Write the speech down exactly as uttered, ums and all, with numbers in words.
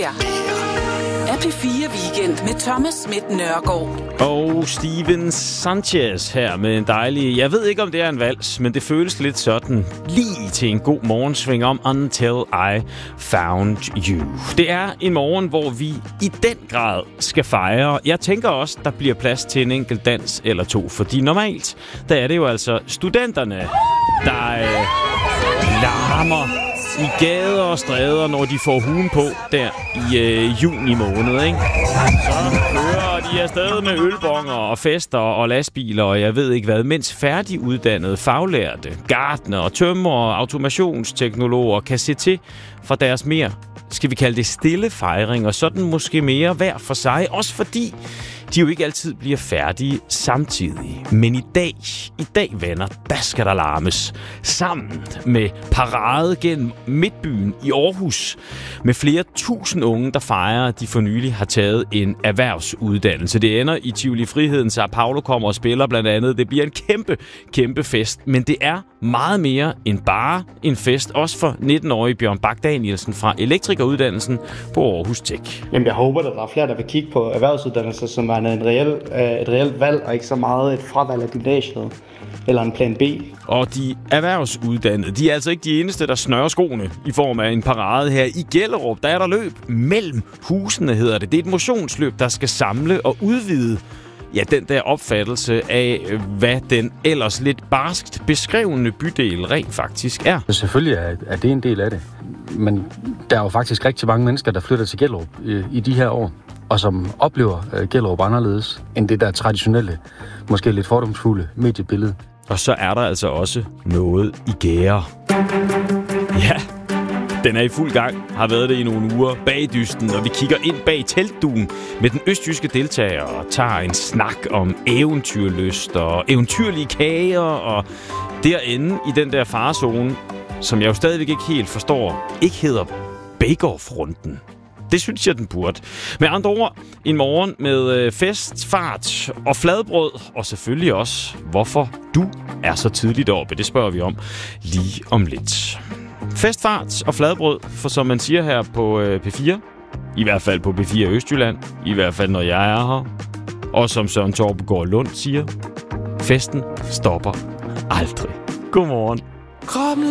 her er P fire Weekend med Thomas Schmidt Nørgaard. Og Steven Sanchez her med en dejlig... Jeg ved ikke, om det er en vals, men det føles lidt sådan lige til en god morgensving om Until I Found You. Det er en morgen, hvor vi i den grad skal fejre. Jeg tænker også, der bliver plads til en enkelt dans eller to, fordi normalt, der er det jo altså studenterne, der øh, larmer i gader og stræder, når de får huen på der i øh, juni måned, ikke? Så kører de afsted med ølbonger og fester og lastbiler og jeg ved ikke hvad, mens færdiguddannede faglærte, gartnere, tømrere og automationsteknologer kan se til for deres mere, skal vi kalde det stille fejring, og sådan måske mere hver for sig, også fordi de jo ikke altid bliver færdige samtidig. Men i dag, i dag, venner, der skal der larmes sammen med parade gennem Midtbyen i Aarhus med flere tusind unge, der fejrer, at de for nylig har taget en erhvervsuddannelse. Det ender i Tivoli Friheden, så Paolo kommer og spiller blandt andet. Det bliver en kæmpe, kæmpe fest, men det er meget mere end bare en fest, også for nitten-årige Bjørn Bak-Danielsen fra elektrikeruddannelsen på Aarhus Tech. Jamen, jeg håber, at der er flere, der vil kigge på erhvervsuddannelser, som er en reel, et reelt valg, og ikke så meget et fravalg af gymnasiet eller en plan B. Og de erhvervsuddannede, de er altså ikke de eneste, der snører skoene i form af en parade her i Gellerup. Der er der løb mellem husene, hedder det. Det er et motionsløb, der skal samle og udvide ja, den der opfattelse af, hvad den ellers lidt barskt beskrevne bydel rent faktisk er. Selvfølgelig er, er det en del af det. Men der er jo faktisk rigtig mange mennesker, der flytter til Gellerup i, i de her år, og som oplever uh, Gellerup anderledes end det der traditionelle, måske lidt fordomsfulde mediebillede. Og så er der altså også noget i gære. Ja, den er i fuld gang, har været det i nogle uger bag dysten, og vi kigger ind bag teltduen med den østjyske deltager og tager en snak om eventyrlyst og eventyrlige kager, og derinde i den der farezone, som jeg jo stadigvæk ikke helt forstår, ikke hedder Bake-Off-runden. Det synes jeg, den burde. Med andre ord, en morgen med fest, fart og fladbrød, og selvfølgelig også, hvorfor du er så tidligt oppe. Det spørger vi om lige om lidt. Festfart og fladbrød, for som man siger her på P fire, i hvert fald på P fire Østjylland, i hvert fald når jeg er her, og som Søren Torpegaard Lund siger, festen stopper aldrig. Godmorgen.